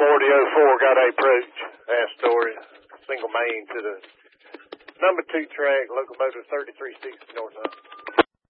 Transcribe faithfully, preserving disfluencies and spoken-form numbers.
forty oh four got a approach, Astoria, single main to the number two track, locomotive thirty-three sixty north.